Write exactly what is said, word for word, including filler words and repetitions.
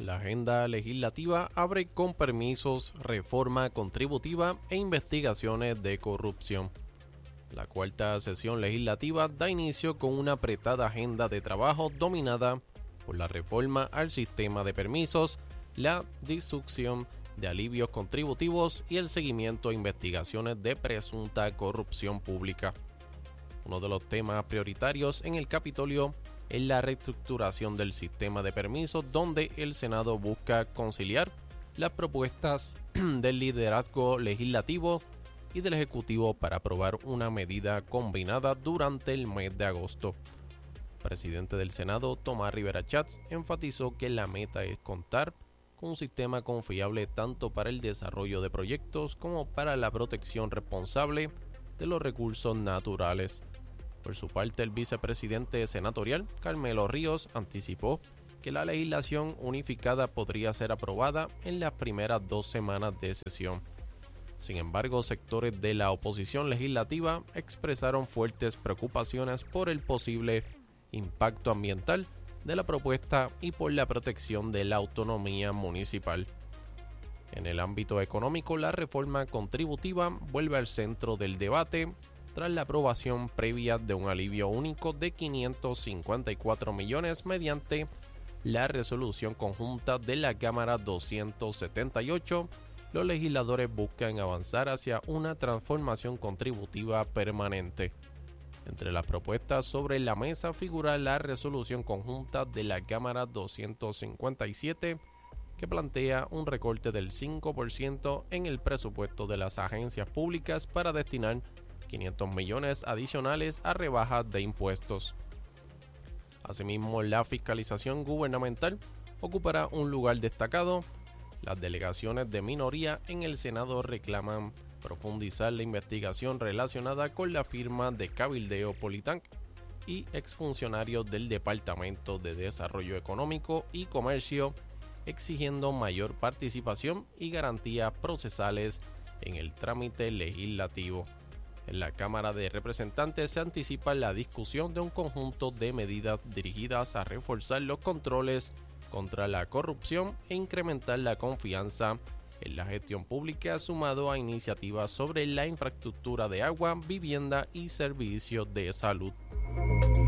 La agenda legislativa abre con permisos, reforma contributiva e investigaciones de corrupción. La cuarta sesión legislativa da inicio con una apretada agenda de trabajo dominada por la reforma al sistema de permisos, la discusión de alivios contributivos y el seguimiento a investigaciones de presunta corrupción pública. Uno de los temas prioritarios en el Capitolio es la reestructuración del sistema de permisos, donde el Senado busca conciliar las propuestas del liderazgo legislativo y del Ejecutivo para aprobar una medida combinada durante el mes de agosto. El presidente del Senado, Tomás Rivera Chats, enfatizó que la meta es contar con un sistema confiable tanto para el desarrollo de proyectos como para la protección responsable de los recursos naturales. Por su parte, el vicepresidente senatorial, Carmelo Ríos, anticipó que la legislación unificada podría ser aprobada en las primeras dos semanas de sesión. Sin embargo, sectores de la oposición legislativa expresaron fuertes preocupaciones por el posible impacto ambiental de la propuesta y por la protección de la autonomía municipal. En el ámbito económico, la reforma contributiva vuelve al centro del debate tras la aprobación previa de un alivio único de quinientos cincuenta y cuatro millones mediante la resolución conjunta de la Cámara doscientos setenta y ocho. Los legisladores buscan avanzar hacia una transformación contributiva permanente. Entre las propuestas sobre la mesa figura la resolución conjunta de la Cámara doscientos cincuenta y siete, que plantea un recorte del cinco por ciento en el presupuesto de las agencias públicas para destinar quinientos millones adicionales a rebajas de impuestos. Asimismo, la fiscalización gubernamental ocupará un lugar destacado. Las delegaciones de minoría en el Senado reclaman profundizar la investigación relacionada con la firma de cabildeo Politank y exfuncionarios del Departamento de Desarrollo Económico y Comercio, exigiendo mayor participación y garantías procesales en el trámite legislativo. En la Cámara de Representantes se anticipa la discusión de un conjunto de medidas dirigidas a reforzar los controles contra la corrupción e incrementar la confianza en la gestión pública, sumado a iniciativas sobre la infraestructura de agua, vivienda y servicios de salud.